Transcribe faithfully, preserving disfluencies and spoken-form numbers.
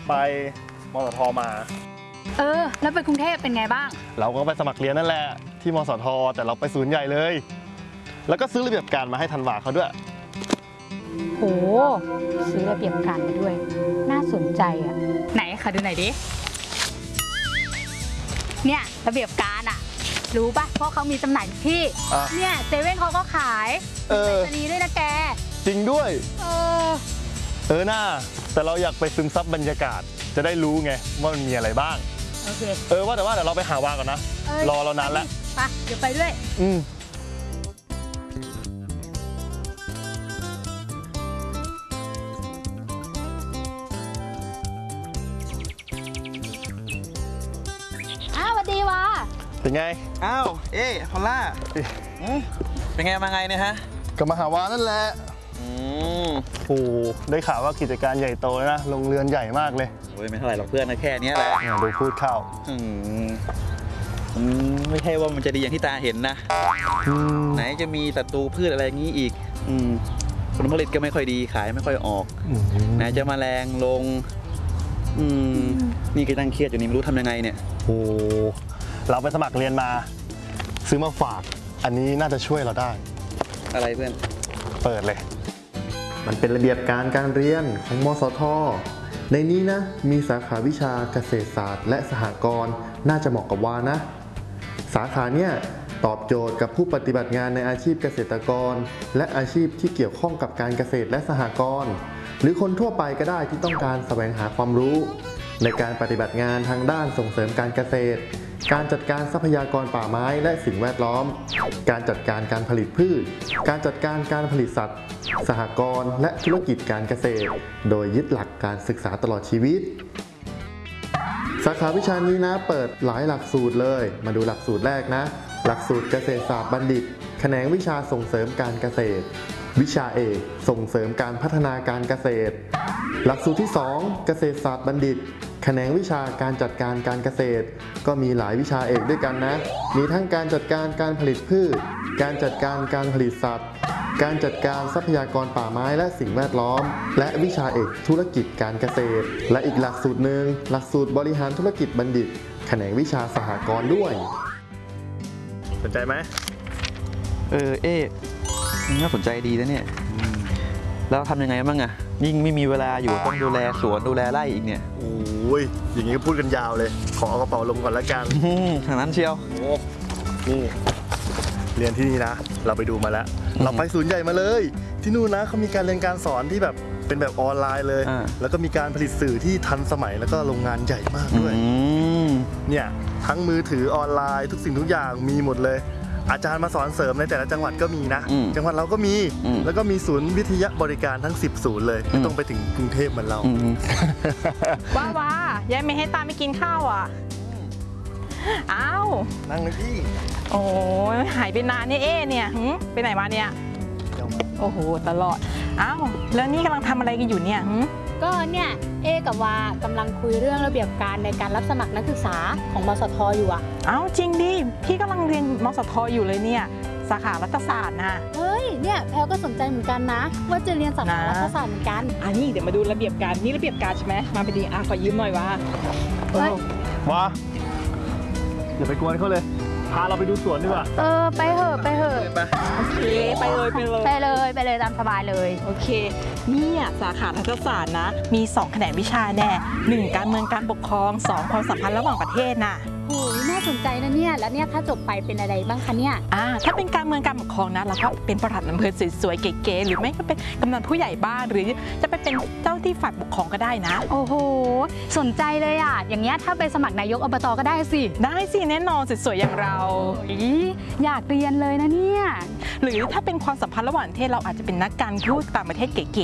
ไปมสทมาเออแล้วไปกรุงเทพเป็นไงบ้างเราก็ไปสมัครเรียนนั่นแหละที่มสทแต่เราไปศูนย์ใหญ่เลยแล้วก็ซื้อระเบียบการมาให้ธันวาเขาด้วยโหซื้อระเบียบการมาด้วยน่าสนใจอ่ะไหนขอดูหน่อยดิเนี่ยระเบียบการอ่ะรู้ป่ะเพราะเขามีจำหน่ายที่เนี่ยเซเว่นเขาก็ขายเออจะนี้ด้วยนะแกจริงด้วยเออเออหน้าแต่เราอยากไปซึมซับบรรยากาศจะได้รู้ไงว่ามันมีอะไรบ้างโอเคเออว่าแต่ว่าเดี๋ยวเราไปหาวาก่อนนะรอเรานานแล้วไปเดี๋ยวไปด้วยอืมอ้าวสวัสดีวะเป็นไงอ้าวเอ๊พอลล่าเป็นไงมาไงเนี่ยฮะก็มาหาวานั่นแหละอืมโอ้ได้ข่าวว่ากิจการใหญ่โตนะโรงเรือนใหญ่มากเลยโอ้ยไม่เท่าไหร่หรอกเพื่อนนะแค่นี้แหละดูพูดเข้ามันไม่ใช่ว่ามันจะดีอย่างที่ตาเห็นนะไหนจะมีศัตรูพืชอะไรอย่างนี้อีกผลผลิตก็ไม่ค่อยดีขายไม่ค่อยออกไหนจะแมลงลงนี่ก็ตั้งเครียดอยู่นี่ไม่รู้ทำยังไงเนี่ยโอ้เราไปสมัครเรียนมาซื้อมาฝากอันนี้น่าจะช่วยเราได้อะไรเพื่อนเปิดเลยมันเป็นระเบียบการการเรียนของมสท.ในนี้นะมีสาขาวิชาเกษตรศาสตร์และสหกรณ์น่าจะเหมาะกับวานะสาขาเนี่ยตอบโจทย์กับผู้ปฏิบัติงานในอาชีพเกษตรกรและอาชีพที่เกี่ยวข้องกับการเกษตรและสหกรณ์หรือคนทั่วไปก็ได้ที่ต้องการแสวงหาความรู้ในการปฏิบัติงานทางด้านส่งเสริมการเกษตรการจัดการทรัพยากรป่าไม้และสิ่งแวดล้อมการจัดการการผลิตพืชการจัดการการผลิตสัตว์สหกรณ์และธุรกิจการเกษตรโดยยึดหลักการศึกษาตลอดชีวิตสาขาวิชานี้นะเปิดหลายหลักสูตรเลยมาดูหลักสูตรแรกนะหลักสูตรเกษตรศาสตร์บัณฑิตแขนงวิชาส่งเสริมการเกษตรวิชาเอกส่งเสริมการพัฒนาการเกษตรหลักสูตรที่สองเกษตรศาสตร์บัณฑิตแขนงวิชาการจัดการการเกษตรก็มีหลายวิชาเอกด้วยกันนะมีทั้งการจัดการการผลิตพืชการจัดการการผลิตสัตว์การจัดการทรัพยากรป่าไม้และสิ่งแวดล้อมและวิชาเอกธุรกิจการเกษตรและอีกหลักสูตรหนึ่งหลักสูตรบริหารธุรกิจบัณฑิตแขนงวิชาสหกรณ์ด้วยสนใจไหมเออเอ๊ะน่าสนใจดีนะเนี่ยแล้วทำยังไงบ้างอะยิ่งไม่มีเวลาอยู่ต้องดูแลสวนดูแลไร่อีกเนี่ยโอ้ยอย่างนี้ก็พูดกันยาวเลยขอเอากระเป๋าลงก่อนแล้วกันทางนั้นเชียวโอ้นี่เรียนที่นี่นะเราไปดูมาแล้วเราไปศูนย์ใหญ่มาเลยที่นู่นนะเขามีการเรียนการสอนที่แบบเป็นแบบออนไลน์เลยแล้วก็มีการผลิตสื่อที่ทันสมัยแล้วก็โรงงานใหญ่มากด้วยเนี่ยทั้งมือถือออนไลน์ทุกสิ่งทุกอย่างมีหมดเลยอาจารย์มาสอนเสริมในแต่ละจังหวัดก็มีนะจังหวัดเราก็มีแล้วก็มีศูนย์วิทยาบริการทั้งสิบศูนย์เลยไม่ต้องไปถึงกรุงเทพเหมือนเราว้าว้ายายไม่ให้ตาไม่กินข้าวอ่ะอ้าวนั่งเลยพี่โอ้ยหายไปนานเนี่ยเอ๊เนี่ยไปไหนมาเนี่ยโอ้โหตลอดอ้าวแล้วนี่กำลังทำอะไรกันอยู่เนี่ยก็เนี่ยเอกับวากำลังคุยเรื่องระเบียบการในการรับสมัครนักศึกษาของมสทอยู่อ่ะอ้าวจริงดิพี่กำลังเรียนมสทอยู่เลยเนี่ยสาขารัฐศาสตร์นะเฮ้ยเนี่ยแพลก็สนใจเหมือนกันนะว่าจะเรียนสาขารัฐศาสตร์เหมือนกันอันนี้เดี๋ยวมาดูระเบียบการนี่ระเบียบการใช่ไหมมาไปดีอ่ะขอยืมหน่อยว่าว้าอย่าไปกวนเขาเลยพาเราไปดูสวนดีกว่าเออไปเหอะไปเหอะโอเคไปเลยไปเลยไปเลยไปเลยตามสบายเลยโอเคนี่สาขารัฐศาสตร์นะมีสองแขนงวิชาแน่หนึ่งการเมืองการปกครองสองความสัมพันธ์ระหว่างประเทศน่ะโอ้ยน่าสนใจนะเนี่ยแล้วเนี่ยถ้าจบไปเป็นอะไรบ้างคะเนี่ยอ่าถ้าเป็นการเมืองการปกครองนะเราก็เป็นปลัดอำเภอสวยๆเก๋ๆหรือไม่ก็เป็นกำนันผู้ใหญ่บ้านหรือจะไปเป็นเจ้าที่ฝ่ายปกครองก็ได้นะโอ้โหสนใจเลยอ่ะอย่างเงี้ยถ้าไปสมัครนายกอบตก็ได้สิได้สิแน่นอนสวยๆอย่างเราอยากเรียนเลยนะเนี่ยหรือถ้าเป็นความสัมพันธ์ระหว่างประเทศเราอาจจะเป็นนักการทูตต่างประเทศเก๋